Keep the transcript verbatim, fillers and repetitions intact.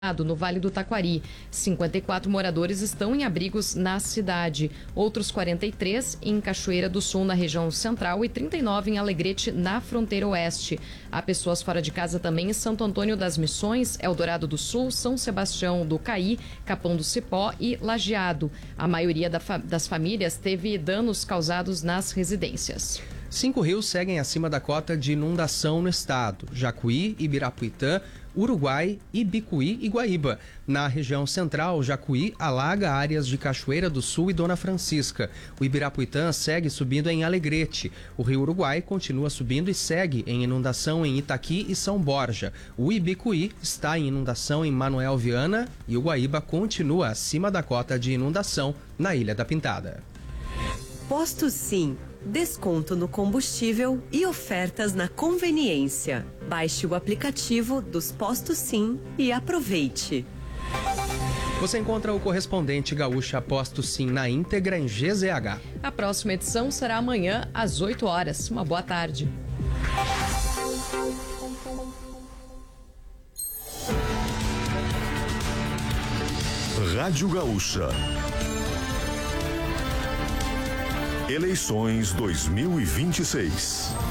no Vale do Taquari. cinquenta e quatro moradores estão em abrigos na cidade. Outros quarenta e três em Cachoeira do Sul, na região central, e trinta e nove em Alegrete, na fronteira oeste. Há pessoas fora de casa também em Santo Antônio das Missões, Eldorado do Sul, São Sebastião do Caí, Capão do Cipó e Lajeado. A maioria da fa- das famílias teve danos causados nas residências. Cinco rios seguem acima da cota de inundação no estado: Jacuí, Ibirapuitã, Uruguai, Ibicuí e Guaíba. Na região central, Jacuí alaga áreas de Cachoeira do Sul e Dona Francisca. O Ibirapuitã segue subindo em Alegrete. O rio Uruguai continua subindo e segue em inundação em Itaqui e São Borja. O Ibicuí está em inundação em Manuel Viana e o Guaíba continua acima da cota de inundação na Ilha da Pintada. Posto Sim. Desconto no combustível e ofertas na conveniência. Baixe o aplicativo dos Postos Sim e aproveite. Você encontra o correspondente Gaúcha Posto Sim na íntegra em G Z H. A próxima edição será amanhã às oito horas. Uma boa tarde. Rádio Gaúcha. Eleições dois mil e vinte e seis.